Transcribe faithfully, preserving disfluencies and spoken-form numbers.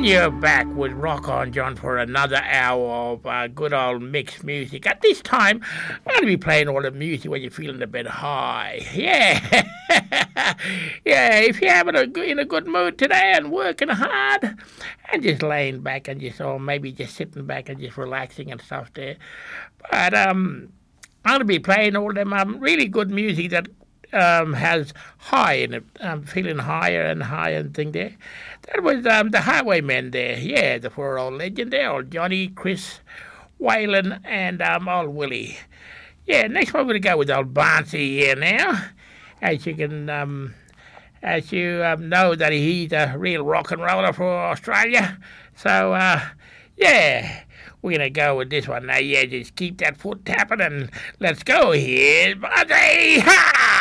And you're back with Rock On John for another hour of uh, good old mixed music. At this time, I'm going to be playing all the music when you're feeling a bit high. Yeah. Yeah, if you're having a good, in a good mood today and working hard and just laying back and just, or maybe just sitting back and just relaxing and stuff there. But um, I'm going to be playing all them um, really good music that um, has high in it. I'm feeling higher and higher and thing there. That was um, the Highwaymen there. Yeah, the poor old legend there, old Johnny, Chris, Waylon, and um, old Willie. Yeah, next one we're going to go with old Barnsey here now. As you can, um, as you um, know that he's a real rock and roller for Australia. So, uh, yeah, we're going to go with this one now. Yeah, just keep that foot tapping and let's go here. Barnsey! Ha!